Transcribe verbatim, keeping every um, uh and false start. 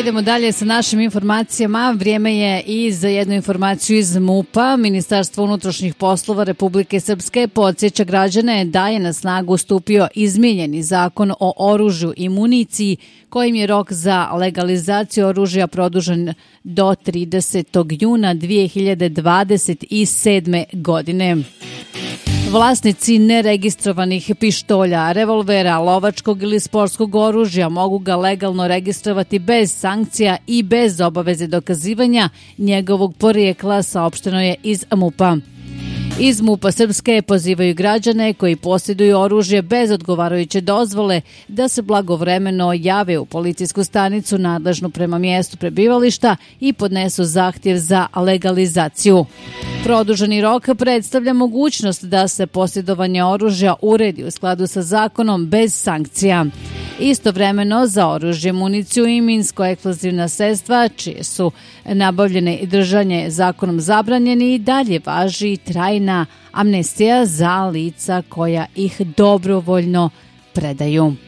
Idemo dalje sa našim informacijama. Vrijeme je i za jednu informaciju iz MUP-a. Ministarstvo unutrašnjih poslova Republike Srpske podsjeća građane da je na snagu stupio izmijenjeni zakon o oružju i municiji, kojim je rok za legalizaciju oružja produžen do tridesetog juna dvije hiljade dvadeset sedme. godine. Vlasnici neregistrovanih pištolja, revolvera, lovačkog ili sportskog oružja mogu ga legalno registrovati bez sankcija i bez obaveze dokazivanja njegovog porijekla, saopšteno je iz MUP-a. Iz MUP-a Srpske pozivaju građane koji posjeduju oružje bez odgovarajuće dozvole da se blagovremeno jave u policijsku stanicu nadležnu prema mjestu prebivališta i podnesu zahtjev za legalizaciju. Produženi rok predstavlja mogućnost da se posjedovanje oružja uredi u skladu sa zakonom bez sankcija. Istovremeno za oružje, municiju i minsko-eksplozivna sredstva, čije su nabavljene i držanje zakonom zabranjeni, i dalje važi trajna amnestija za lica koja ih dobrovoljno predaju.